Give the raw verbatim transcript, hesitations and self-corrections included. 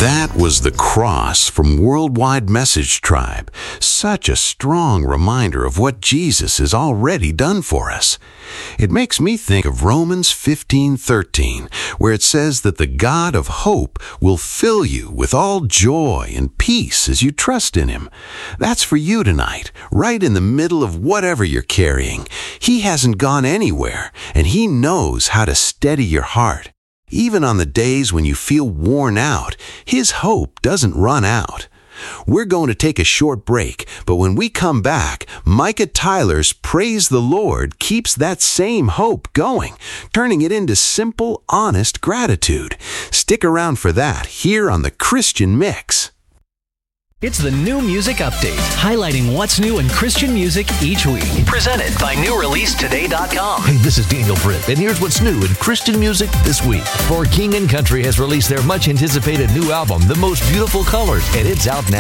That was the cross from Worldwide Message Tribe. Such a strong reminder of what Jesus has already done for us. It makes me think of Romans fifteen thirteen, where it says that the God of hope will fill you with all joy and peace as you trust in Him. That's for you tonight, right in the middle of whatever you're carrying. He hasn't gone anywhere, and He knows how to steady your heart. Even on the days when you feel worn out, His hope doesn't run out. We're going to take a short break, but when we come back, Micah Tyler's Praise the Lord keeps that same hope going, turning it into simple, honest gratitude. Stick around for that here on The Christian Mix. It's the New Music Update, highlighting what's new in Christian music each week. Presented by new release today dot com. Hey, this is Daniel Britt, and here's what's new in Christian music this week. For King and Country has released their much-anticipated new album, The Most Beautiful Colors, and it's out now.